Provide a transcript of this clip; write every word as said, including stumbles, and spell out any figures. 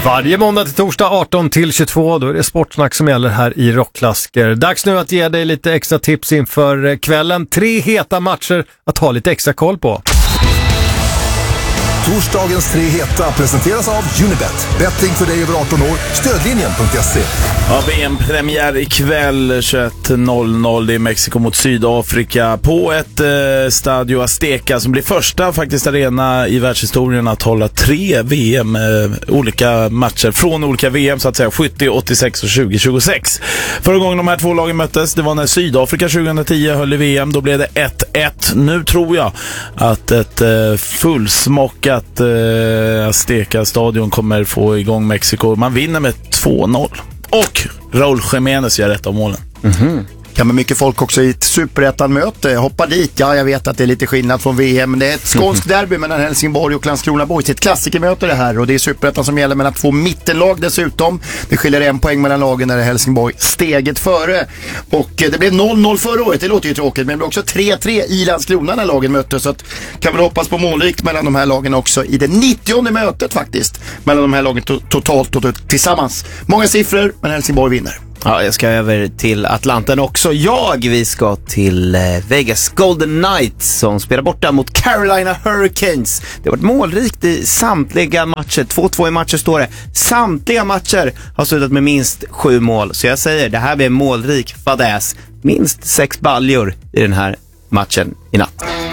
Varje måndag till torsdag arton till tjugotvå, då är det sportsnack som gäller här i Rockklassiker. Dags nu att ge dig lite extra tips inför kvällen. Tre heta matcher att ha lite extra koll på. Torsdagens tre heta presenteras av Unibet. Betting för dig över arton år. Stödlinjen punkt se. Ja, V M-premiär ikväll tjugoett noll noll. Det är Mexiko mot Sydafrika på ett eh, Stadio Azteca som blir första faktiskt arena i världshistorien att hålla tre V M, eh, olika matcher från olika V M så att säga, sjuttio, åttiosex och tjugo tjugosex. Förra gången de här två lagen möttes, det var när Sydafrika tjugohundratio höll i V M, då blev det ett ett. Nu tror jag att ett eh, fullsmockat att eh, Azteca-stadion kommer få igång Mexiko. Man vinner med två noll. Och Raúl Jiménez gör rätt av målen. Mm-hmm. Kan med mycket folk också i ett superettan-möte. Hoppa dit, ja jag vet att det är lite skillnad från V M, men det är ett skånsk derby mellan Helsingborg och Landskrona Boys. Det är ett klassikermöte det här, och det är superettan som gäller mellan två mittenlag dessutom. Det skiljer en poäng mellan lagen när det är Helsingborg steget före. Och det blev noll noll förra året, det låter ju tråkigt, men det blev också tre tre i Landskrona när lagen möttes. Så att, kan man hoppas på målrikt mellan de här lagen också i det nittionde mötet faktiskt. Mellan de här lagen to- totalt och tillsammans. Många siffror, men Helsingborg vinner. Ja, jag ska över till Atlanten också. Jag, vi ska till eh, Vegas Golden Knights som spelar borta mot Carolina Hurricanes. Det har varit målrikt i samtliga matcher. två två i matcher står det. Samtliga matcher har slutat med minst sju mål. Så jag säger, det här blir en målrik fadäs. Minst sex baljor i den här matchen i natt.